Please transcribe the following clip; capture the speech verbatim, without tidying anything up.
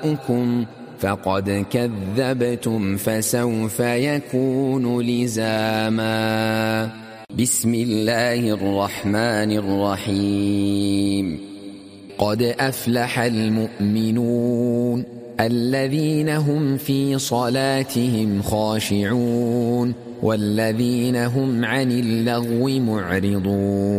آباؤكم فقد كذبتم فسوف يكون لزاما. بسم الله الرحمن الرحيم. قد أفلح المؤمنون الذين هم في صلاتهم خاشعون والذين هم عن اللغو معرضون.